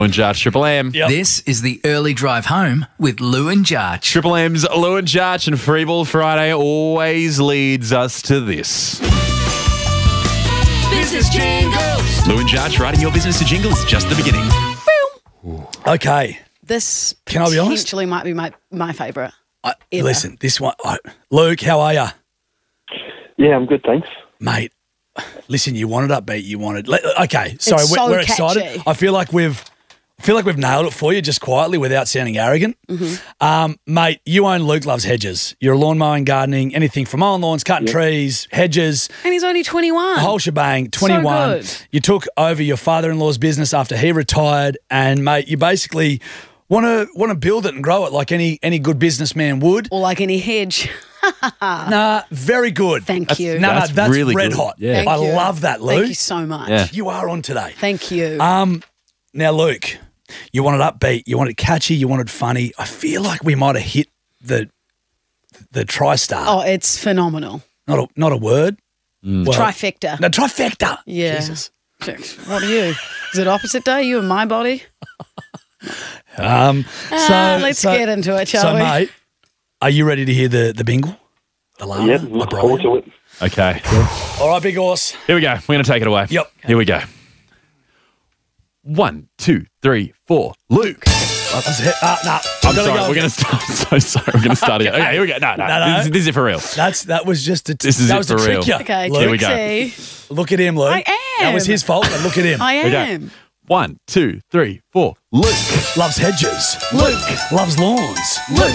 And Jarch, Triple M. Yep. This is the early drive home with Lou and Jarch. Triple M's Lou and Jarch, and Freeball Friday always leads us to this. Business jingles. Lou and Jarch writing your business to jingle is just the beginning. Okay. This Can I be honest? potentially might be my favourite. Ever. Listen, this one. Luke, how are you? Yeah, I'm good, thanks. Mate, listen, you wanted upbeat. You wanted. Okay, sorry, It's so we're catchy. excited. I feel like we've nailed it for you just quietly without sounding arrogant. Mm-hmm. Mate, you own Luke Loves Hedges. You're a lawn mowing, gardening, anything from mowing lawns, cutting trees, hedges, And he's only 21. the whole shebang. 21. good. You took over your father-in-law's business after he retired, and mate, you basically want to build it and grow it like any good businessman would. Or like any hedge. Nah, very good. Thank you. No, That's that's really red good. hot. Yeah. Thank I you. love that, Lou. Thank you so much. Yeah. You are on today. Thank you. Now, Luke, you wanted upbeat, you wanted catchy, you wanted funny. I feel like we might have hit the TriStar. oh, it's phenomenal. Not a word. Well, Trifecta. No, trifecta. Yeah. Jesus. What are you? Is it opposite day? You and my body? Let's get into it, shall so, we? mate, are you ready to hear the bingle? The llama? Yep, the look Brian? forward to it. Okay, All right, big horse. here we go. We're going to take it away. Yep. Here we go. 1, 2, 3, 4. Luke. Nah, I'm sorry. We're going to start. I'm so sorry. We're going to start again. Okay, here we go. No. No. This is it for real. That was just a This is that it was for to real. trick you. Okay, Luke. Here we go. Trixie. Look at him, Luke. I am. That was his fault, but look at him. I we go. am. 1, 2, 3, 4. Luke. Loves hedges. Luke. Loves lawns. Luke.